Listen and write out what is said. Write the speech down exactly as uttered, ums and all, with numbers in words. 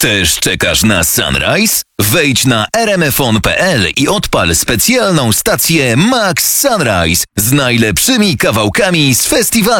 Też czekasz na Sunrise? Wejdź na r m f on kropka p l i odpal specjalną stację Max Sunrise z najlepszymi kawałkami z festiwalu.